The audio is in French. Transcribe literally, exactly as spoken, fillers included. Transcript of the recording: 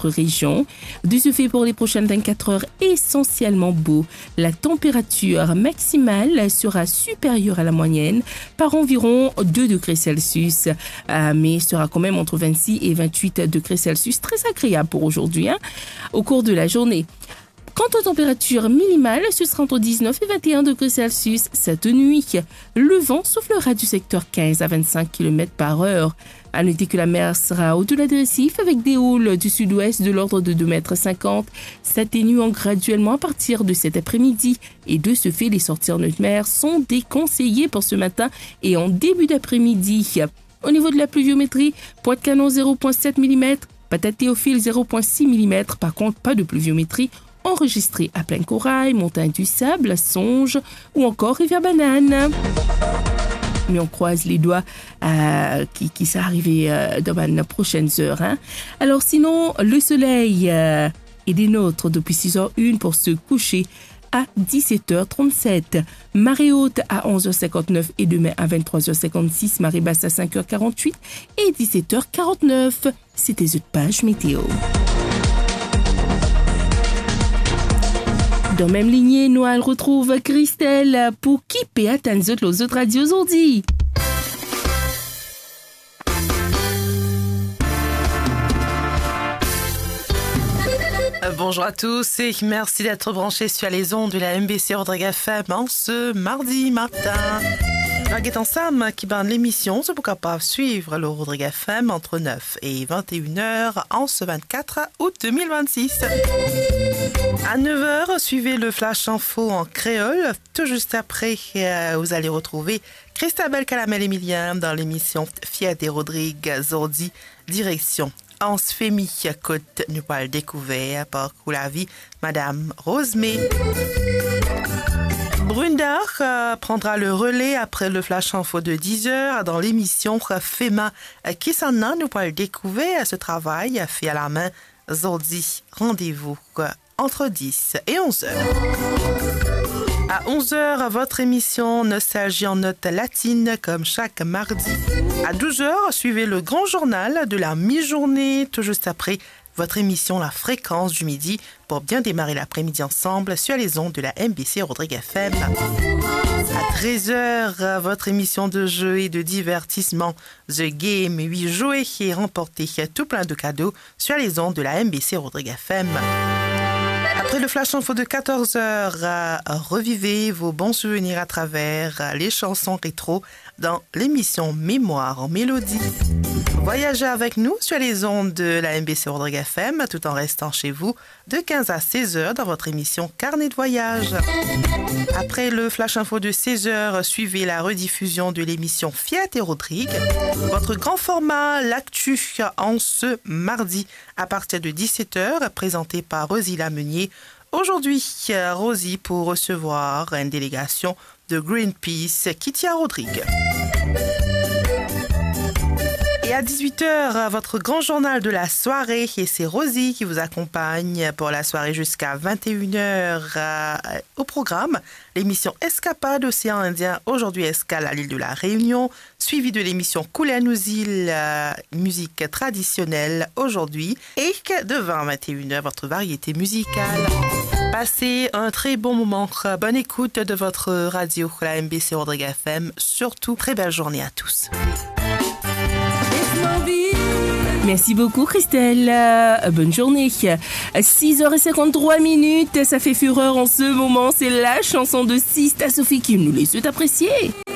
notre région. De ce fait, pour les prochaines vingt-quatre heures, essentiellement beau. La température maximale sera supérieure à la moyenne par environ deux degrés Celsius, euh, mais sera quand même entre vingt-six et vingt-huit degrés Celsius. Très agréable pour aujourd'hui, hein, au cours de la journée. Quant aux températures minimales, ce sera entre dix-neuf et vingt et un degrés Celsius cette nuit. Le vent soufflera du secteur quinze à vingt-cinq kilomètres par heure. À noter que la mer sera au-delà des récifs avec des houles du sud-ouest de l'ordre de deux mètres cinquante, s'atténuant graduellement à partir de cet après-midi. Et de ce fait, les sorties en haute mer sont déconseillées pour ce matin et en début d'après-midi. Au niveau de la pluviométrie, Pointe-Canon zéro virgule sept millimètres, Patate-Théophile zéro virgule six millimètres. Par contre, pas de pluviométrie enregistrée à Plaine Corail, Montagne du Sable, Songe ou encore Rivière-Banane. Mais on croise les doigts euh, qui, qui s'est arrivé euh, dans les prochaines heures. Hein. Alors sinon, le soleil euh, est des nôtres depuis six heures zéro un pour se coucher à dix-sept heures trente-sept. Marée haute à onze heures cinquante-neuf et demain à vingt-trois heures cinquante-six. Marée basse à cinq heures quarante-huit et dix-sept heures quarante-neuf. C'était cette page météo. Dans même lignée, nous allons retrouver Christelle pour qui peut atteindre les autres radios aujourd'hui. Bonjour à tous et merci d'être branchés sur les ondes de la M B C Rodrigue F M en ce mardi matin. Marguerite Sam qui banne l'émission, c'est pourquoi pas suivre le Rodrigue F M entre neuf et vingt et une heures en ce vingt-quatre août deux mille vingt-six. À neuf heures, suivez le Flash Info en créole. Tout juste après, euh, vous allez retrouver Christabel Calamel-Emilien dans l'émission Fiat et Rodrigue Zordi, direction Anse Fémi, côte nous pas le découvert par la vie, Madame Rosemée. Brundar euh, prendra le relais après le Flash Info de dix heures dans l'émission FEMA euh, qui s'en a nous pas le découvert ce travail fait à la main. Zordi, rendez-vous euh, entre dix et onze heures. À onze heures, votre émission Nostalgie en notes latines comme chaque mardi. À douze heures, suivez le grand journal de la mi-journée, tout juste après votre émission La Fréquence du Midi pour bien démarrer l'après-midi ensemble sur les ondes de la M B C Rodrigue F M. À treize heures, votre émission de jeux et de divertissement The Game, huit jouets et remporter tout plein de cadeaux sur les ondes de la M B C Rodrigue F M. Après le Flash Info de quatorze heures, euh, revivez vos bons souvenirs à travers euh, les chansons rétro dans l'émission Mémoire en Mélodie. Voyagez avec nous sur les ondes de la M B C Rodrigue F M tout en restant chez vous de quinze à seize heures dans votre émission Carnet de voyage. Après le Flash Info de seize heures, suivez la rediffusion de l'émission Fiat et Rodrigue. Votre grand format, l'actu en ce mardi à partir de dix-sept heures, présenté par Rosie Lamenier. Aujourd'hui, Rosie pour recevoir une délégation de Greenpeace qui tient à Rodrigue. Et à dix-huit heures, votre grand journal de la soirée, et c'est Rosie qui vous accompagne pour la soirée jusqu'à vingt et une heures euh, au programme. L'émission Escapade Océan Indien, aujourd'hui escale à l'île de la Réunion, suivie de l'émission Couler nos îles, euh, musique traditionnelle aujourd'hui, et de vingt à vingt et une heures, votre variété musicale. Passez un très bon moment, bonne écoute de votre radio, la M B C Rodrigue F M, surtout très belle journée à tous. Merci beaucoup Christelle, euh, bonne journée. six heures cinquante-trois minutes, ça fait fureur en ce moment, c'est la chanson de Sista Sophie qui nous les souhaite apprécier.